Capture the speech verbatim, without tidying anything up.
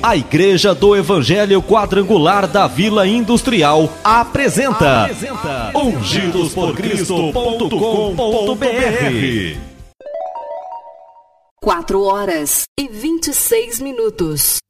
A Igreja do Evangelho Quadrangular da Vila Industrial apresenta, apresenta ungidos por cristo ponto com ponto br. quatro horas e vinte e seis minutos.